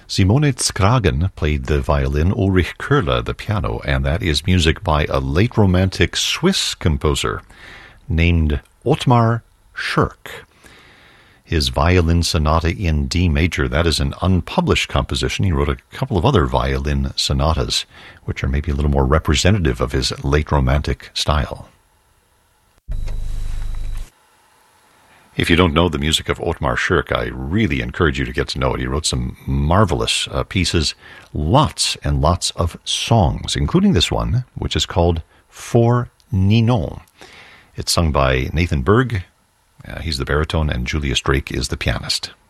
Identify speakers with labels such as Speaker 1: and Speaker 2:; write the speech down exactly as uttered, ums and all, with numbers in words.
Speaker 1: Simone Skragen played the violin, Ulrich Köhler the piano, and that is music by a late Romantic Swiss composer named Ottmar Schirk. His Violin Sonata in D major, that is an unpublished composition. He wrote a couple of other violin sonatas, which are maybe a little more representative of his late Romantic style. If you don't know the music of Ottmar Schirk, I really encourage you to get to know it. He wrote some marvelous uh, pieces, lots and lots of songs, including this one, which is called For Ninon. It's sung by Nathan Berg. Uh, he's the baritone, and Julius Drake is the pianist.